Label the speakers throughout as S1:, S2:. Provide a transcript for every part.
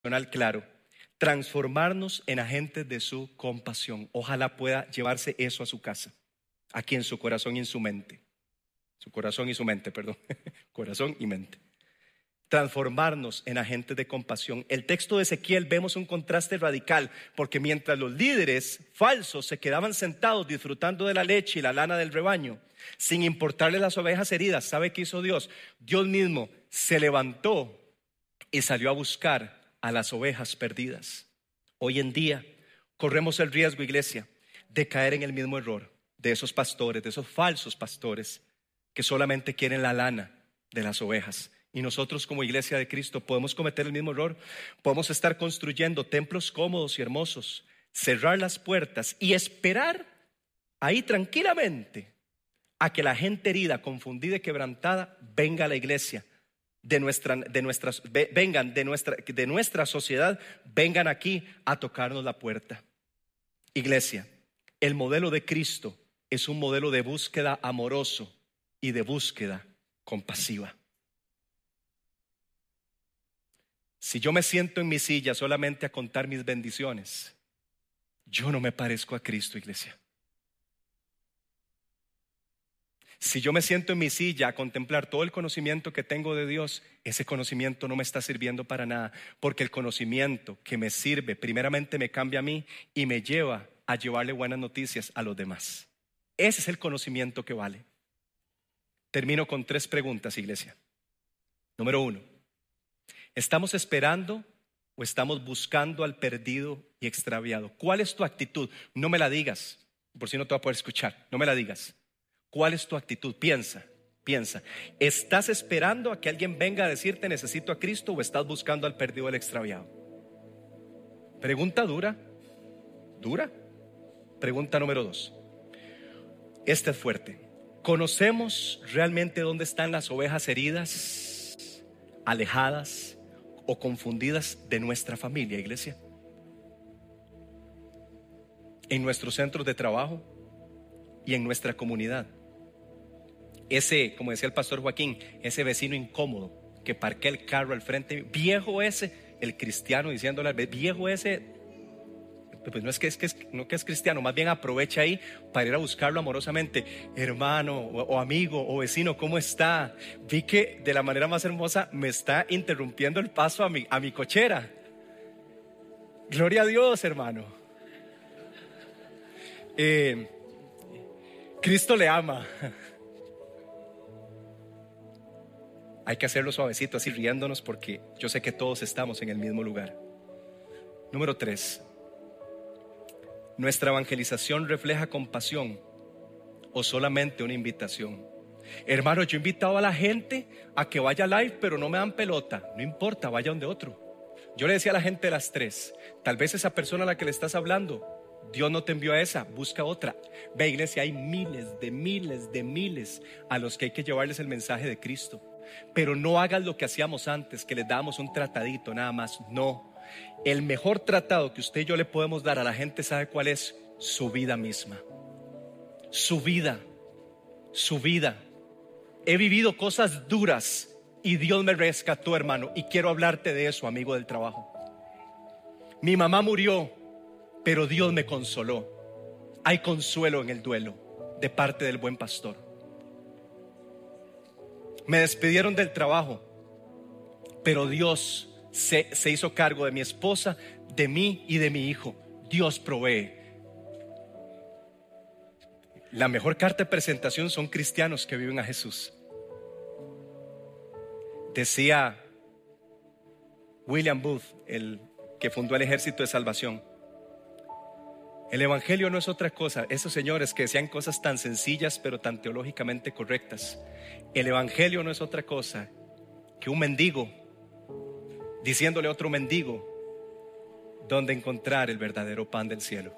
S1: claro: transformarnos en agentes de su compasión. Ojalá pueda llevarse eso a su casa, aquí en su corazón y en su mente. Su corazón y su mente, perdón. Corazón y mente. Transformarnos en agentes de compasión. El texto de Ezequiel vemos un contraste radical, porque mientras los líderes falsos se quedaban sentados disfrutando de la leche y la lana del rebaño, sin importarle las ovejas heridas, ¿sabe qué hizo Dios? Dios mismo se levantó y salió a buscar a las ovejas perdidas. Hoy en día corremos el riesgo, iglesia, de caer en el mismo error de esos pastores, de esos falsos pastores que solamente quieren la lana de las ovejas. Y nosotros como iglesia de Cristo podemos cometer el mismo error. Podemos estar construyendo templos cómodos y hermosos, cerrar las puertas y esperar ahí tranquilamente a que la gente herida, confundida y quebrantada venga a la iglesia de nuestra sociedad, vengan aquí a tocarnos la puerta. Iglesia, el modelo de Cristo es un modelo de búsqueda amoroso y de búsqueda compasiva. Si yo me siento en mi silla solamente a contar mis bendiciones, yo no me parezco a Cristo, iglesia. Si yo me siento en mi silla a contemplar todo el conocimiento que tengo de Dios, ese conocimiento no me está sirviendo para nada, porque el conocimiento que me sirve primeramente me cambia a mí y me lleva a llevarle buenas noticias a los demás. Ese es el conocimiento que vale. Termino con 3 preguntas, iglesia. Número 1, ¿estamos esperando o estamos buscando al perdido y extraviado? ¿Cuál es tu actitud? No me la digas, por si no te voy a poder escuchar. No me la digas. ¿Cuál es tu actitud? Piensa. ¿Estás esperando a que alguien venga a decirte necesito a Cristo, o estás buscando al perdido y al extraviado? Pregunta dura. Pregunta número 2. Esta es fuerte. ¿Conocemos realmente dónde están las ovejas heridas, alejadas o confundidas de nuestra familia, iglesia? En nuestros centros de trabajo y en nuestra comunidad. Ese, como decía el pastor Joaquín, ese vecino incómodo que parquea el carro al frente, viejo ese, el cristiano diciéndole al viejo ese, pues no es que es cristiano, más bien aprovecha ahí para ir a buscarlo amorosamente. Hermano o amigo o vecino, ¿cómo está? Vi que de la manera más hermosa me está interrumpiendo el paso a mi cochera. Gloria a Dios, hermano. Cristo le ama. Hay que hacerlo suavecito, así riéndonos, porque yo sé que todos estamos en el mismo lugar. Número 3. ¿Nuestra evangelización refleja compasión o solamente una invitación? Hermano, yo he invitado a la gente a que vaya live, pero no me dan pelota. No importa, vaya donde otro. Yo le decía a la gente de las 3, tal vez esa persona a la que le estás hablando, Dios no te envió a esa, busca otra. Ve, iglesia, hay miles a los que hay que llevarles el mensaje de Cristo. Pero no hagas lo que hacíamos antes, que les dábamos un tratadito nada más. No, el mejor tratado que usted y yo le podemos dar a la gente, ¿sabe cuál es? Su vida misma. Su vida. He vivido cosas duras y Dios me rescató, hermano, y quiero hablarte de eso, amigo del trabajo. Mi mamá murió, pero Dios me consoló. Hay consuelo en el duelo de parte del buen pastor. Me despidieron del trabajo, pero Dios se hizo cargo de mi esposa, de mí y de mi hijo. Dios provee. La mejor carta de presentación son cristianos que viven a Jesús. Decía William Booth, el que fundó el Ejército de Salvación: el evangelio no es otra cosa. Esos señores que decían cosas tan sencillas pero tan teológicamente correctas. El evangelio no es otra cosa que un mendigo diciéndole a otro mendigo dónde encontrar el verdadero pan del cielo.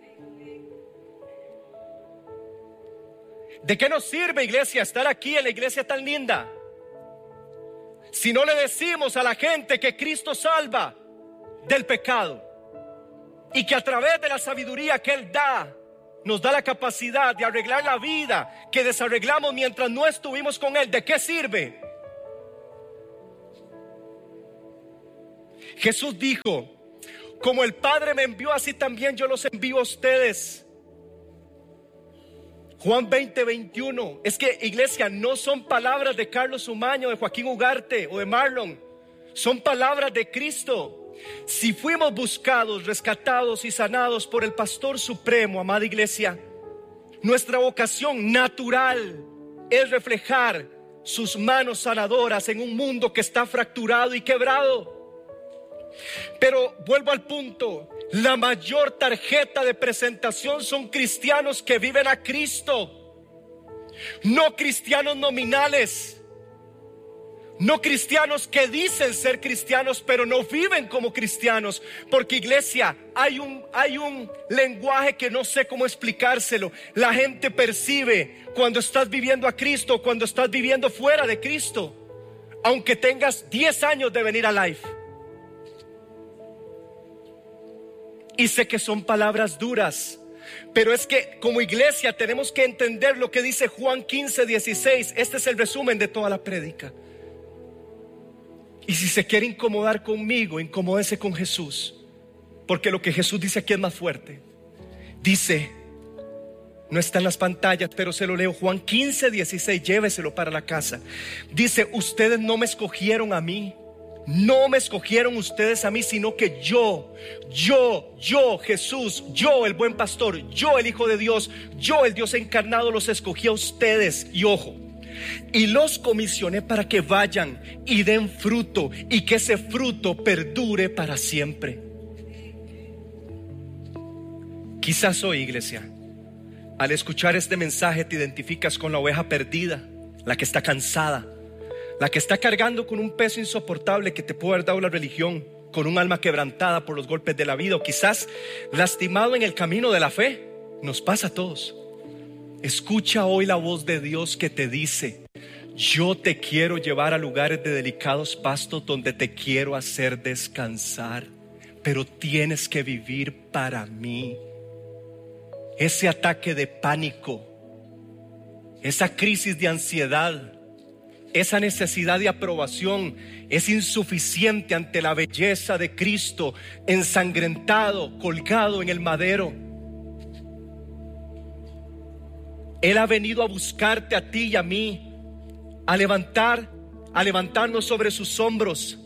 S1: ¿De qué nos sirve, iglesia, estar aquí en la iglesia tan linda si no le decimos a la gente que Cristo salva del pecado y que a través de la sabiduría que Él da, nos da la capacidad de arreglar la vida que desarreglamos mientras no estuvimos con Él? ¿De qué sirve? Jesús dijo: como el Padre me envió, así también yo los envío a ustedes. Juan 20:21. Es que, iglesia, no son palabras de Carlos Umaño, de Joaquín Ugarte o de Marlon. Son palabras de Cristo. Si fuimos buscados, rescatados y sanados por el Pastor Supremo, amada iglesia, nuestra vocación natural es reflejar sus manos sanadoras en un mundo que está fracturado y quebrado. Pero vuelvo al punto: la mayor tarjeta de presentación son cristianos que viven a Cristo, no cristianos nominales, no cristianos que dicen ser cristianos pero no viven como cristianos. Porque, iglesia, hay un lenguaje que no sé cómo explicárselo. La gente percibe cuando estás viviendo a Cristo, cuando estás viviendo fuera de Cristo, aunque tengas 10 años de venir a Life. Y sé que son palabras duras, pero es que como iglesia tenemos que entender lo que dice Juan 15:16. Este es el resumen de toda la prédica. Y si se quiere incomodar conmigo, incomódese con Jesús, porque lo que Jesús dice aquí es más fuerte. Dice, no está en las pantallas, pero se lo leo, Juan 15:16, lléveselo para la casa. Dice: ustedes no me escogieron a mí, no me escogieron ustedes a mí, sino que yo, Jesús, yo el buen pastor, yo el Hijo de Dios, yo el Dios encarnado, los escogí a ustedes. Y ojo, y los comisioné para que vayan y den fruto, y que ese fruto perdure para siempre. Quizás hoy, iglesia, al escuchar este mensaje te identificas con la oveja perdida, la que está cansada, la que está cargando con un peso insoportable que te puede haber dado la religión, con un alma quebrantada por los golpes de la vida, o quizás lastimado en el camino de la fe. Nos pasa a todos. Escucha hoy la voz de Dios que te dice: yo te quiero llevar a lugares de delicados pastos donde te quiero hacer descansar, pero tienes que vivir para mí. Ese ataque de pánico, esa crisis de ansiedad, esa necesidad de aprobación es insuficiente ante la belleza de Cristo ensangrentado, colgado en el madero. Él ha venido a buscarte a ti y a mí, a levantarnos sobre sus hombros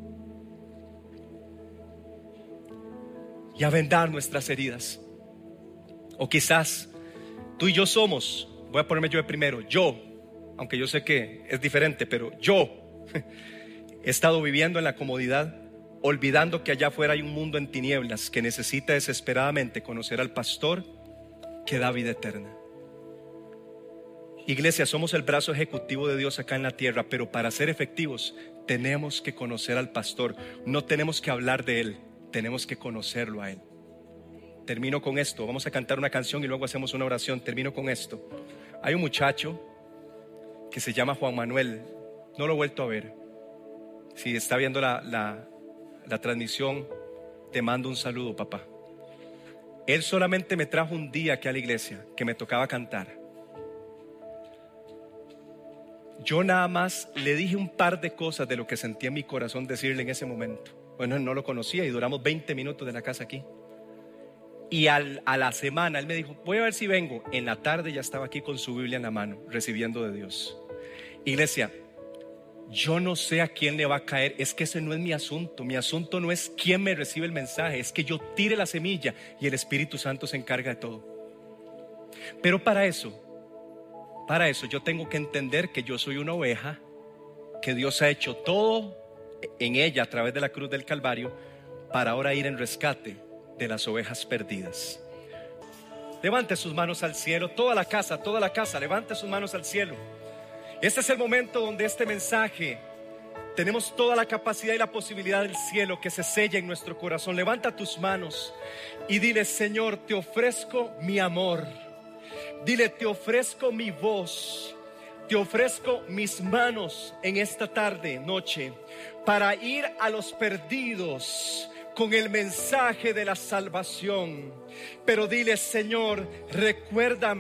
S1: y a vendar nuestras heridas. O quizás tú y yo somos, voy a ponerme yo de primero, yo, aunque yo sé que es diferente, pero yo he estado viviendo en la comodidad, olvidando que allá afuera hay un mundo en tinieblas que necesita desesperadamente conocer al pastor que da vida eterna. Iglesia, somos el brazo ejecutivo de Dios acá en la tierra, pero para ser efectivos tenemos que conocer al pastor. No tenemos que hablar de él, tenemos que conocerlo a él. Termino con esto, vamos a cantar una canción y luego hacemos una oración. Termino con esto. Hay un muchacho que se llama Juan Manuel, no lo he vuelto a ver. Si está viendo la transmisión, te mando un saludo, papá. Él solamente me trajo un día aquí a la iglesia que me tocaba cantar. Yo nada más le dije un par de cosas de lo que sentía en mi corazón decirle en ese momento. Bueno, él no lo conocía y duramos 20 minutos de la casa aquí. Y a la semana él me dijo: voy a ver si vengo. En la tarde ya estaba aquí con su Biblia en la mano, recibiendo de Dios. Iglesia, yo no sé a quién le va a caer. Es que ese no es mi asunto. Mi asunto no es quién me recibe el mensaje, es que yo tire la semilla y el Espíritu Santo se encarga de todo. Pero para eso yo tengo que entender que yo soy una oveja, que Dios ha hecho todo en ella a través de la cruz del Calvario, para ahora ir en rescate de las ovejas perdidas. Levante sus manos al cielo, toda la casa, levante sus manos al cielo. Este es el momento donde este mensaje, tenemos toda la capacidad y la posibilidad del cielo que se sella en nuestro corazón. Levanta tus manos y dile: Señor, te ofrezco mi amor. Dile: te ofrezco mi voz, te ofrezco mis manos en esta tarde, noche, para ir a los perdidos con el mensaje de la salvación. Pero dile: Señor, recuérdame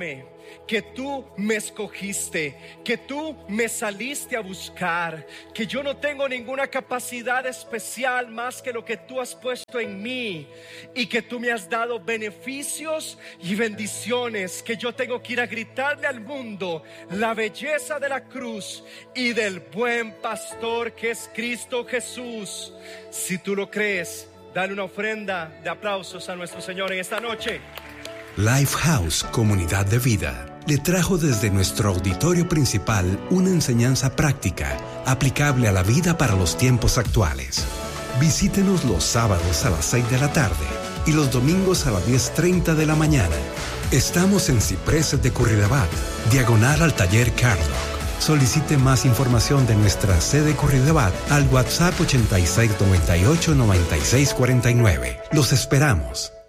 S1: que tú me escogiste, que tú me saliste a buscar, que yo no tengo ninguna capacidad especial más que lo que tú has puesto en mí, y que tú me has dado beneficios y bendiciones, que yo tengo que ir a gritarle al mundo la belleza de la cruz y del buen pastor que es Cristo Jesús. Si tú lo crees, dale una ofrenda de aplausos a nuestro Señor en esta noche.
S2: Lifehouse Comunidad de Vida le trajo desde nuestro auditorio principal una enseñanza práctica aplicable a la vida para los tiempos actuales. Visítenos los sábados a las 6 de la tarde y los domingos a las 10:30 de la mañana. Estamos en Cipreses de Curridabat, diagonal al taller Cardog. Solicite más información de nuestra sede Curridabat al WhatsApp 8698-9649. Los esperamos.